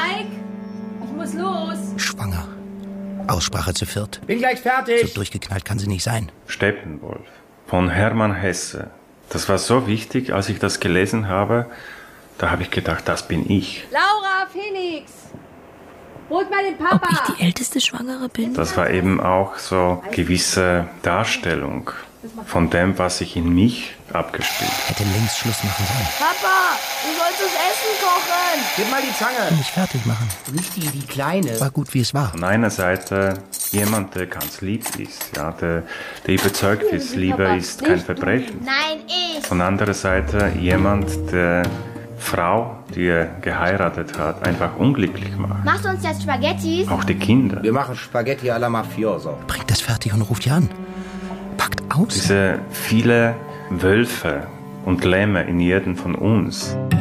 Mike, ich muss los. Schwanger. Aussprache zu viert. Bin gleich fertig. So durchgeknallt kann sie nicht sein. Steppenwolf von Hermann Hesse. Das war so wichtig, als ich das gelesen habe. Da habe ich gedacht, das bin ich. Laura, Felix, holt mal den Papa. Ob ich die älteste Schwangere bin? Das war eben auch so gewisse Darstellung von dem, was sich in mich abgespielt. Hätte längst Schluss machen sollen. Papa, du sollst das Essen kochen. Gib mal die Zange. Nicht fertig machen. Nicht die kleine. War gut, wie es war. Von einer Seite jemand, der ganz lieb ist, ja, der überzeugt ist, Liebe ist kein Verbrechen. Nein, ich. Von anderer Seite jemand, der Frau, die er geheiratet hat, einfach unglücklich macht. Machst du uns jetzt Spaghettis? Auch die Kinder. Wir machen Spaghetti alla Mafioso. Bringt das fertig und ruft ihr an. Packt aus. Diese viele Wölfe und Lämme in jedem von uns.